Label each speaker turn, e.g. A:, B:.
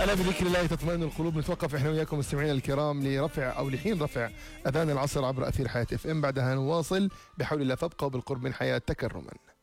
A: ألا بذكر الله تطمئن القلوب. نتوقف احنا وياكم مستمعينا الكرام لرفع او لحين رفع اذان العصر عبر اثير حياه اف ام. بعدها نواصل بحول الله، فابقوا بالقرب من حياه تكرما.